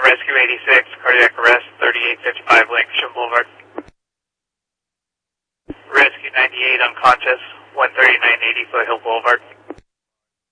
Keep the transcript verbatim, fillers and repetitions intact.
Rescue eighty-six, cardiac arrest, thirty-eight fifty-five Lancashire Boulevard. Rescue ninety-eight, unconscious, one thirty-nine eighty Foothill Boulevard.